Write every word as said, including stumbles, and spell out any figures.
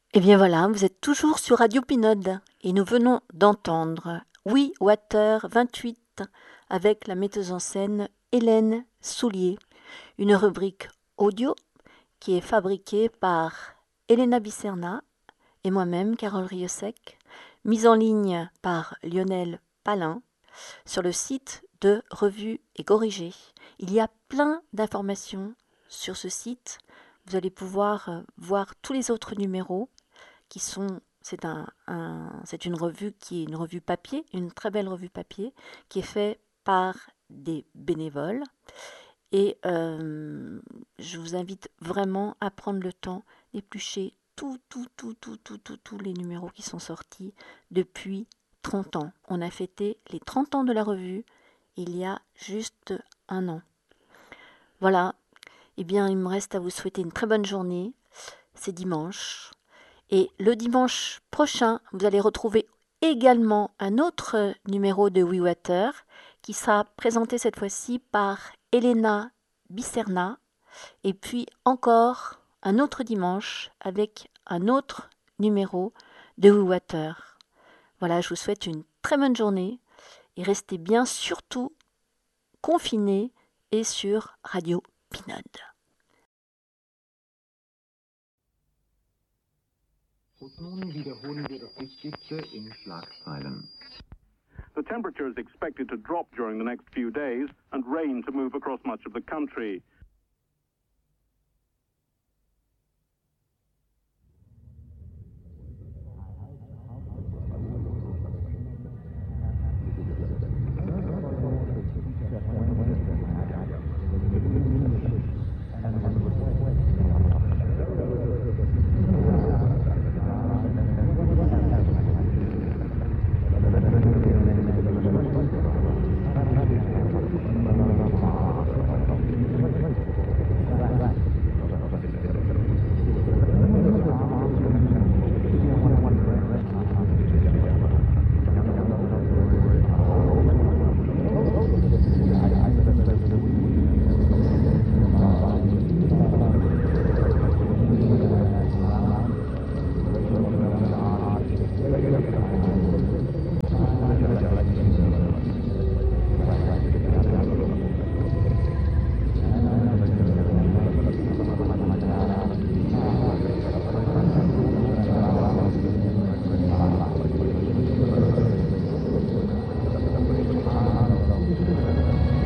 Eh bien voilà, vous êtes toujours sur Radio Pinode et nous venons d'entendre We Water vingt-huit avec la metteuse en scène Hélène Soulier, une rubrique audio qui est fabriquée par Elena Bisserna et moi-même, Carole Riosec, mise en ligne par Lionel Palin sur le site de Revue et Corrigé. Il y a plein d'informations sur ce site. Vous allez pouvoir euh, voir tous les autres numéros qui sont c'est un, un, c'est une revue qui est une revue papier, une très belle revue papier qui est faite par des bénévoles et euh, je vous invite vraiment à prendre le temps d'éplucher tout, tout, tout, tout, tout, tout, tous les numéros qui sont sortis depuis trente ans. On a fêté les trente ans de la revue il y a juste un an. Voilà, eh bien il me reste à vous souhaiter une très bonne journée. C'est dimanche. Et le dimanche prochain, vous allez retrouver également un autre numéro de We Water qui sera présenté cette fois-ci par Elena Bisserna. Et puis encore un autre dimanche avec un autre numéro de We Water. Voilà, je vous souhaite une très bonne journée et restez bien surtout confinés et sur Radio Pinode. Und nun wiederholen wir das Wichtigste in Schlagzeilen. The temperature is expected to drop during the next few days and rain to move across much of the country.